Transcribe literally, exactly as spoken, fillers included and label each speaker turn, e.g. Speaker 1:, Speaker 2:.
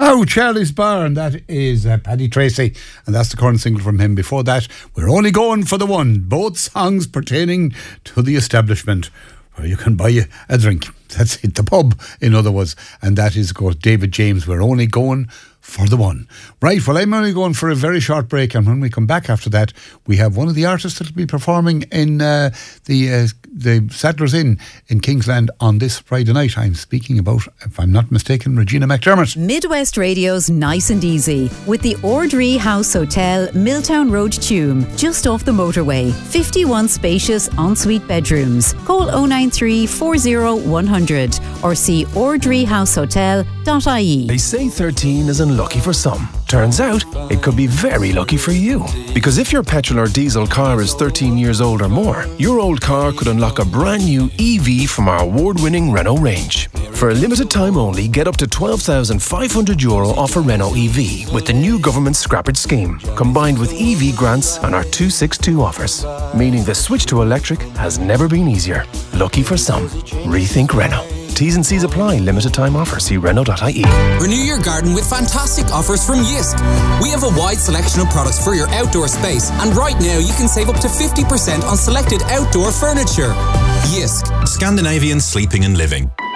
Speaker 1: Wow, Charlie's Bar, and that is uh, Paddy Tracy, and that's the current single from him. Before that, We're Only Going for the One, both songs pertaining to the establishment where you can buy a drink. That's it, the pub, in other words, and that is, of course, David James. We're only going for the one. Right, well, I'm only going for a very short break, and when we come back after that, we have one of the artists that will be performing in uh, the uh, the Sadler's Inn in Kingsland on this Friday night. I'm speaking about, if I'm not mistaken, Regina McDermott.
Speaker 2: Midwest Radio's Nice and Easy with the Ordree House Hotel, Milltown Road, Tuam, just off the motorway. fifty-one spacious ensuite bedrooms. Call oh nine three, four oh, one hundred or see ordree house hotel dot I E.
Speaker 3: They say thirteen is unlucky for some. Turns out, it could be very lucky for you. Because if your petrol or diesel car is thirteen years old or more, your old car could unlock a brand new E V from our award-winning Renault range. For a limited time only, get up to twelve thousand five hundred euro off a Renault E V with the new government scrappage scheme, combined with E V grants and our two sixty-two offers. Meaning the switch to electric has never been easier. Lucky for some. Rethink Renault. T's and C's apply. Limited time offer. See Renault dot I E.
Speaker 4: Renew your garden with fantastic offers from Jysk. We have a wide selection of products for your outdoor space, and right now you can save up to fifty percent on selected outdoor furniture. Jysk.
Speaker 5: Scandinavian sleeping and living.